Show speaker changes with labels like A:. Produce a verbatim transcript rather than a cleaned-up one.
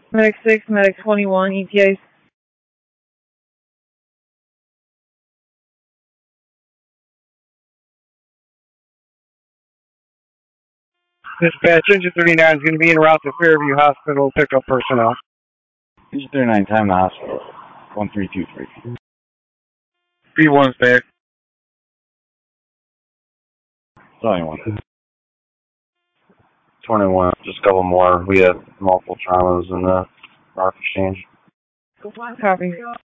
A: Medic six, Medic twenty-one, E T A.
B: Dispatch, Engine thirty-nine is going to be en route to Fairview Hospital, pick up personnel.
C: Engine thirty-nine, time to hospital. one three two three.
B: B one's back.
C: It's only one.
D: twenty-one, just a couple more. We have multiple traumas in the rock exchange.
A: Copy.